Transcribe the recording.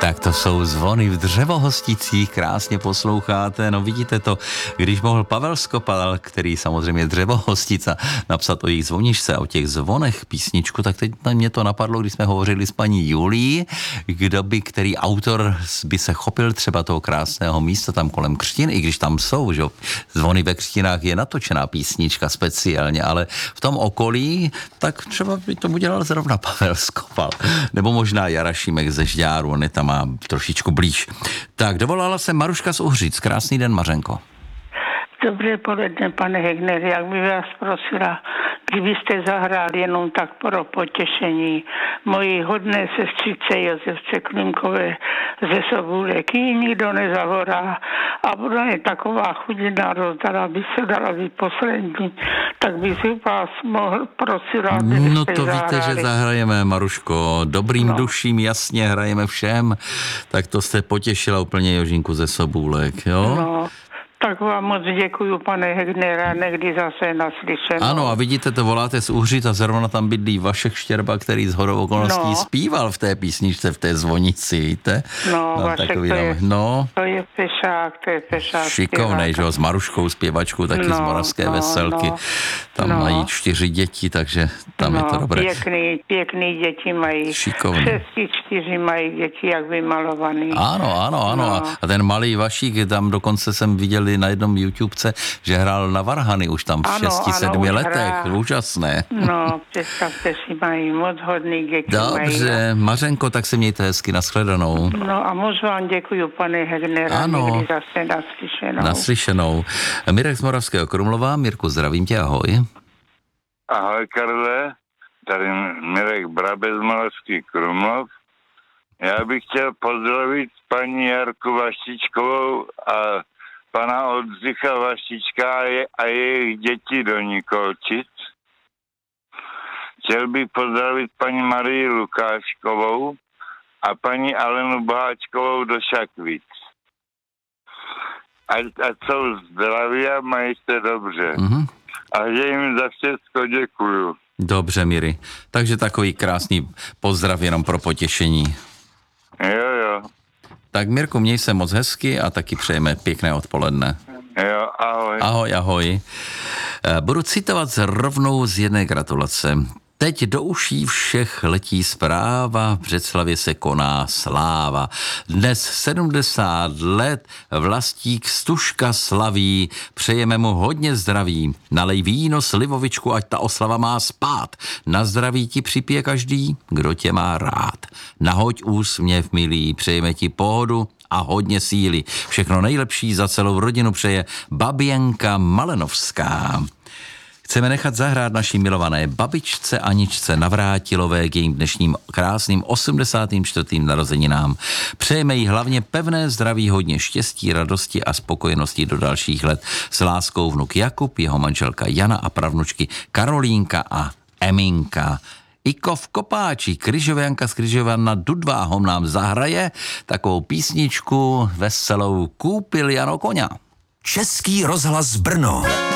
Tak to jsou zvony v Dřevohosticích, krásně posloucháte, no vidíte to, když mohl Pavel Skopal, který samozřejmě Dřevohostica, napsat o jejich zvoničce a o těch zvonech písničku, tak teď mě to napadlo, když jsme hovořili s paní Julií, který autor by se chopil třeba toho krásného místa tam kolem křtin, i když tam jsou, že zvony ve křtinách je natočená písnička speciálně, ale v tom okolí, tak třeba by to udělal zrovna Pavel Skopal, nebo možná Jara Šimek ze Žďáru, on je tam má trošičku blíž. Tak, dovolala se Maruška z Uhřic. Krásný den, Mařenko. Dobré poledne, pane Hegner, jak by vás prosila, kdybyste zahrál jenom tak pro potěšení mojí hodné sestřice Josefce Klimkové ze Sobůlek. Jí nikdo nezavorá a ona je taková chudina rozdala, by se dala být poslední, tak bych si vás prosila, no to víte, že zahrajeme, Maruško, dobrým duším, jasně hrajeme všem, tak to jste potěšila úplně Jožinku ze Sobůlek, jo? No. Tak vám moc děkuju, pane Hegnera, někdy zase naslyšenou. Ano, a vidíte, to voláte z Uhřic a zrovna tam bydlí Vašek Štěrba, který shodou okolností zpíval v té písničce, v té zvonici, víte? No, Vašek, to je pešák, šikovnej, že jo, s Maruškou zpěvačkou, taky z Moravské Veselky. Tam mají 4 děti, takže tam je to dobré. Pěkný děti mají. Šikovný. 4 mají děti, jak vymalovaný. Ano. No. A ten malý Vašík, tam dokonce jsem viděl na jednom YouTubece, že hrál na varhany už tam v 6-7 letech. Úžasné. No, představte si, mají moc hodný děti. Dobře, Mařenko, tak se mějte hezky, nashledanou. No a moc vám děkuju, pane Hegnera. Ano. Někdy zase naslyšenou. Naslyšenou. Mirek z Moravského Krumlova. Mirku, zdravím tě, ahoj. Ahoj, Karle. Tady Mirek Brabec z Moravský Krumlov. Já bych chtěl pozdravit paní Jarku Vaštičkovou a pana Oldřicha Vaštička a jejich děti do Nikolčic. Chtěl bych pozdravit paní Marii Lukáškovou a paní Alenu Boháčkovou do Šakvic. Ať jsou zdraví a mají se dobře. Mm-hmm. A že jim za všechno děkuju. Dobře, Miri. Takže takový krásný pozdrav jenom pro potěšení. Jo. Tak Mirku, měj se moc hezky a taky přejeme pěkné odpoledne. Jo, ahoj. Ahoj. Budu citovat rovnou z jedné gratulace. Teď do uší všech letí zpráva, v Břeclavě se koná sláva. Dnes 70 let Vlastík Stužka slaví, přejeme mu hodně zdraví. Nalej víno, slivovičku, ať ta oslava má spát. Na zdraví ti připije každý, kdo tě má rád. Nahoď úsměv, milý, přejeme ti pohodu a hodně síly. Všechno nejlepší za celou rodinu přeje Baběnka Malenovská. Chceme nechat zahrát naší milované babičce Aničce Navrátilové k jejím dnešním krásným 84. narozeninám. Přejeme jí hlavně pevné zdraví, hodně štěstí, radosti a spokojenosti do dalších let. S láskou vnuk Jakub, jeho manželka Jana a pravnučky Karolínka a Eminka. Iko v Kopáči, Kryžovianka z Kryžoviana Dudváhom nám zahraje takovou písničku veselou Kúpil Jano koňa. Český rozhlas Brno.